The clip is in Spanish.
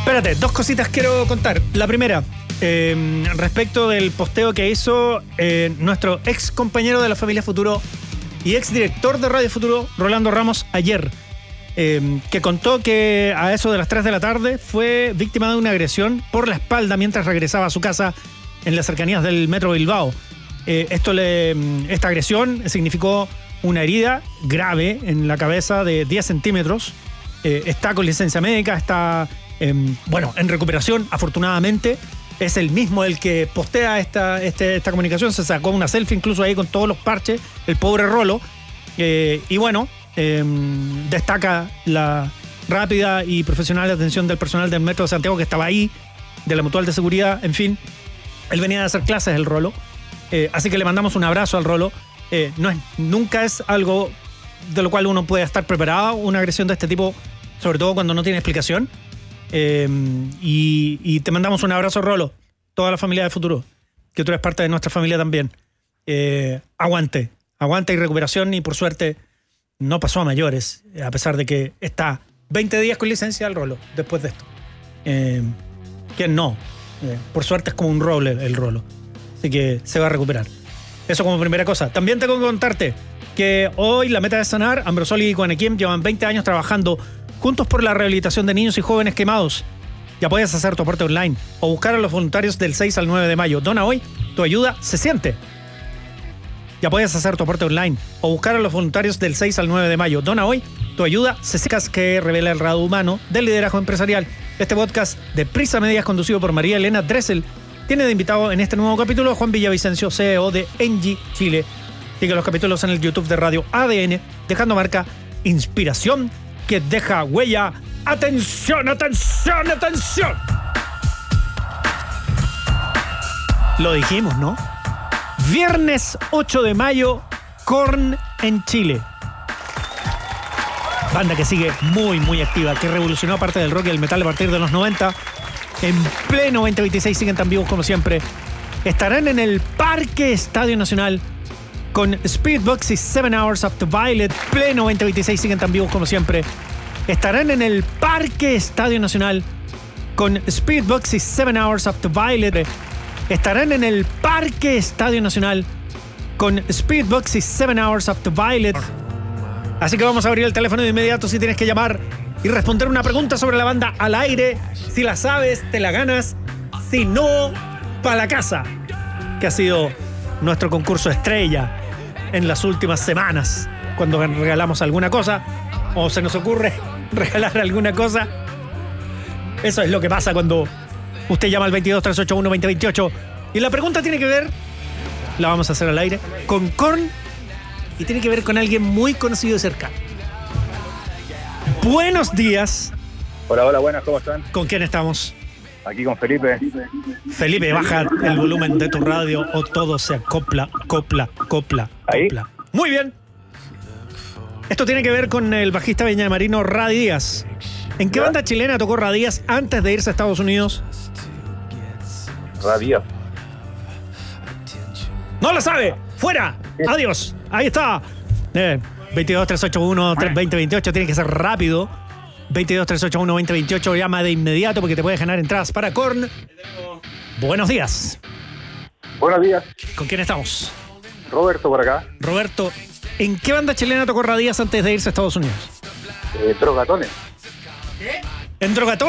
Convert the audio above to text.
Espérate, dos cositas quiero contar. La primera, respecto del posteo que hizo nuestro ex compañero de la familia Futuro y ex director de Radio Futuro, Rolando Ramos, ayer, que contó que a eso de las 3 de la tarde fue víctima de una agresión por la espalda mientras regresaba a su casa en las cercanías del Metro Bilbao. Esta agresión significó una herida grave en la cabeza de 10 centímetros. Está con licencia médica, está en recuperación, afortunadamente. Es el mismo el que postea esta comunicación. Se sacó una selfie incluso ahí con todos los parches, el pobre Rolo. Destaca la rápida y profesional atención del personal del Metro de Santiago que estaba ahí, de la Mutual de Seguridad, en fin. Él venía a hacer clases, el Rolo. Así que le mandamos un abrazo al Rolo. Nunca es algo de lo cual uno puede estar preparado, una agresión de este tipo, sobre todo cuando no tiene explicación. Y te mandamos un abrazo, Rolo, toda la familia de Futuro, que tú eres parte de nuestra familia también. Aguante y recuperación, y por suerte no pasó a mayores, a pesar de que está 20 días con licencia el Rolo después de esto. ¿Quién no? Por suerte es como un roble el Rolo, así que se va a recuperar. Eso como primera cosa. También tengo que contarte que hoy la meta de sanar, Ambrosoli y Guanequim llevan 20 años trabajando juntos por la rehabilitación de niños y jóvenes quemados. Ya puedes hacer tu aporte online o buscar a los voluntarios del 6 al 9 de mayo. Dona hoy, tu ayuda se siente. Ya puedes hacer tu aporte online o buscar a los voluntarios del 6 al 9 de mayo. Dona hoy, tu ayuda se siente. Que revela el lado humano del liderazgo empresarial. Este podcast de Prisa Medias, conducido por María Elena Dressel, tiene de invitado en este nuevo capítulo a Juan Villavicencio, CEO de Engie Chile. Sigue los capítulos en el YouTube de Radio ADN, dejando marca, inspiración que deja huella. ¡Atención, atención, atención! Lo dijimos, ¿no? Viernes 8 de mayo, Korn en Chile. Banda que sigue muy, muy activa, que revolucionó parte del rock y el metal a partir de los 90. En pleno 2026 siguen tan vivos como siempre. Estarán en el Parque Estadio Nacional con Spirit Box y 7 Hours After Violet. Pleno 2026 siguen tan vivos como siempre. Estarán en el Parque Estadio Nacional con Spirit Box y 7 Hours After Violet. Estarán en el Parque Estadio Nacional con Spirit Box y 7 Hours After Violet. Así que vamos a abrir el teléfono de inmediato si tienes que llamar y responder una pregunta sobre la banda al aire. Si la sabes, te la ganas. Si no, pa' la casa. Que ha sido nuestro concurso estrella en las últimas semanas. Cuando regalamos alguna cosa o se nos ocurre regalar alguna cosa. Eso es lo que pasa cuando usted llama al 22-381-2028. Y la pregunta tiene que ver, la vamos a hacer al aire, con Korn. Y tiene que ver con alguien muy conocido de cerca. Buenos días. Hola, buenas, ¿cómo están? ¿Con quién estamos? Aquí con Felipe. Felipe, baja el volumen de tu radio o todo se acopla, copla. ¿Ahí? Muy bien. Esto tiene que ver con el bajista viñamarino Ra Díaz. ¿En qué banda chilena tocó Ra Díaz antes de irse a Estados Unidos? Ra Díaz. ¡No lo sabe! ¡Fuera! ¡Adiós! Ahí está. 22-381-2028. Tiene que ser rápido. 22-381-2028. Llama de inmediato porque te puedes ganar entradas para Korn. Buenos días. Buenos días. ¿Con quién estamos? Roberto por acá. Roberto, ¿en qué banda chilena tocó Ra Díaz antes de irse a Estados Unidos? Drogatones. ¿En Drogatones?